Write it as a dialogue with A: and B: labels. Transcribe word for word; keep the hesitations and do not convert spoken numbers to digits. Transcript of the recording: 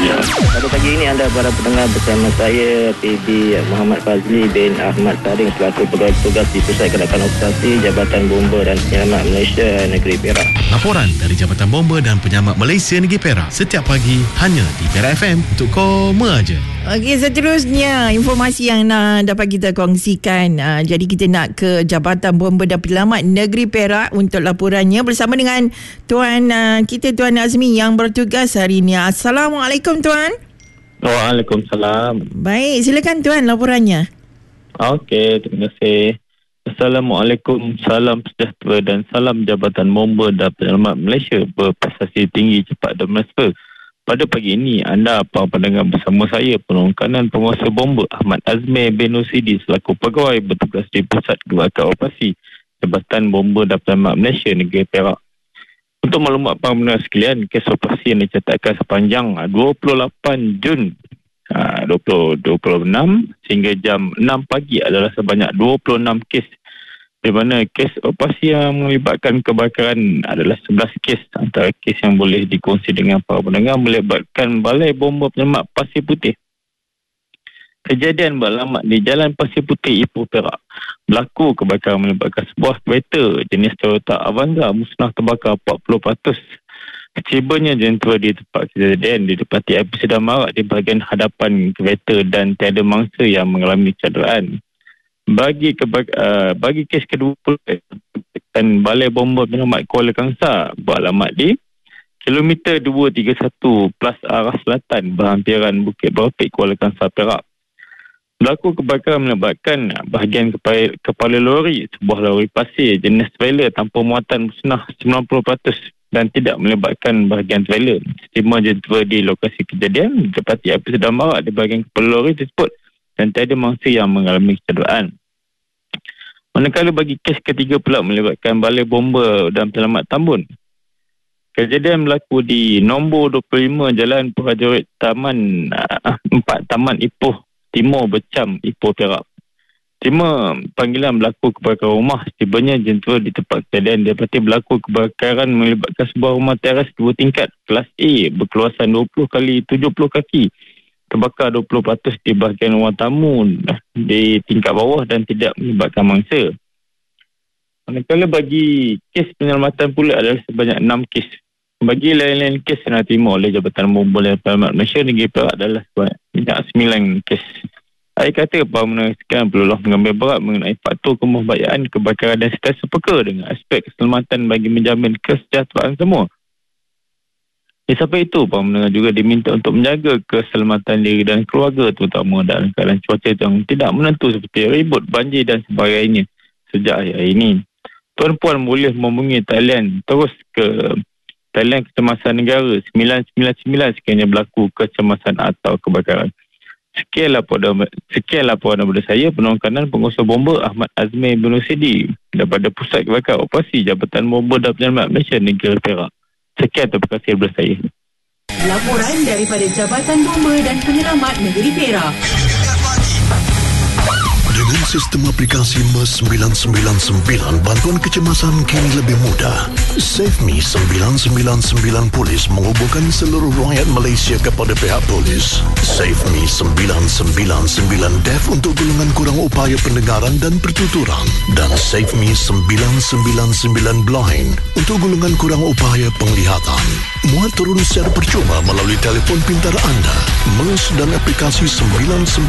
A: Pada pagi ini anda para pendengar bersama saya P B Muhammad Fazli bin Ahmad Saring selaku pegawai tugas di Pusat Gerakan Operasi Jabatan Bomba dan Penyelamat Malaysia Negeri Perak.
B: Laporan dari Jabatan Bomba dan Penyelamat Malaysia Negeri Perak setiap pagi hanya di Perak F M untuk koma aja.
C: Okey, seterusnya informasi yang nak dapat kita kongsikan. Uh, jadi kita nak ke Jabatan Bomba dan Penyelamat Negeri Perak untuk laporannya bersama dengan Tuan uh, kita Tuan Azmi yang bertugas hari ini. Assalamualaikum Tuan.
D: Waalaikumsalam.
C: Baik, silakan Tuan laporannya.
D: Okey, terima kasih. Assalamualaikum, salam sejahtera dan salam Jabatan Bomba dan Penyelamat Malaysia berprestasi tinggi, cepat dan merespek. Pada pagi ini, anda para pendengar bersama saya penungkanan penguasa bomba Ahmad Azmi bin Nusidi selaku pegawai bertugas di Pusat Gerakan Operasi Jabatan Bomba dan Penyelamat Malaysia Negeri Perak. Untuk maklumat para pendengar sekalian, kes operasi yang dicatatkan sepanjang dua puluh lapan Jun dua ribu dua puluh enam sehingga jam enam pagi adalah sebanyak dua puluh enam kes, di mana kes operasi yang melibatkan kebakaran adalah sebelas kes. Antara kes yang boleh dikongsi dengan para pendengar melibatkan Balai Bomba Penyelamat Pasir Putih. Kejadian beralamat di Jalan Pasir Putih, Ipoh, Perak. Berlaku kebakaran melibatkan sebuah kereta jenis Toyota Avanza musnah terbakar empat puluh peratus. Kecibanya jentera di tempat kejadian didapati api sedang marak di bahagian hadapan kereta dan tiada mangsa yang mengalami cederaan. Bagi kebak- uh, bagi kes kedua dan Balai Bomba Penyelamat Kuala Kangsar beralamat di kilometer dua tiga satu plus arah selatan berhampiran Bukit Berapik, Kuala Kangsar, Perak. Berlaku kebakaran melibatkan bahagian kepala, kepala lori, sebuah lori pasir jenis trailer tanpa muatan musnah sembilan puluh peratus dan tidak melibatkan bahagian trailer. Stima jentera di lokasi kejadian didapati api sedang marak di bahagian kepala lori tersebut dan tiada mangsa yang mengalami kecederaan. Manakala bagi kes ketiga pula melibatkan Balai Bomba dan Penyelamat Tambun. Kejadian berlaku di nombor dua puluh lima Jalan Prajurit Taman uh, empat Taman Ipoh Timur Becam, Ipoh, Perak. Terima panggilan berlaku kebakaran rumah. Tibanya jentera di tempat kejadian dapati berlaku kebakaran melibatkan sebuah rumah teras dua tingkat kelas A berkeluasan dua puluh kali tujuh puluh kaki. Terbakar dua puluh peratus di bahagian ruang tamu di tingkat bawah dan tidak melibatkan mangsa. Manakala bagi kes penyelamatan pula adalah sebanyak enam kes. Bagi lain-lain kes yang diterima oleh Jabatan Bomba dan Penyelamat Malaysia Negeri Perak adalah sebanyak sembilan kes. Saya kata para pendengar perlulah mengambil berat mengenai faktor kemuhbayaan kebakaran dan serta sepeka dengan aspek keselamatan bagi menjamin kesejahteraan semua. Di samping itu, para pendengar juga diminta untuk menjaga keselamatan diri dan keluarga terutama dalam keadaan cuaca yang tidak menentu seperti ribut, banjir dan sebagainya sejak hari ini. Tuan-puan boleh menghubungi talian terus ke talian Kecemasan Negara sembilan sembilan sembilan sekiranya berlaku kecemasan atau kebakaran. Sekian laporan, sekian laporan daripada saya, penungkanan penguasa bomba Ahmad Azmi bin Nusidi daripada Pusat Gerakan Operasi Jabatan Bomba dan Penyelamat Malaysia Negeri Perak. Sekian, terima kasih daripada saya.
E: Laporan daripada Jabatan Bomba dan Penyelamat Negeri Perak.
F: Dengan sistem aplikasi M E S sembilan sembilan sembilan, bantuan kecemasan kini lebih mudah. SafeMe sembilan sembilan sembilan Polis menghubungkan seluruh rakyat Malaysia kepada pihak polis. SafeMe sembilan sembilan sembilan D E F untuk golongan kurang upaya pendengaran dan pertuturan. Dan SafeMe sembilan sembilan sembilan Blind untuk golongan kurang upaya penglihatan. Muat turun secara percuma melalui telefon pintar anda. M E S dan aplikasi sembilan sembilan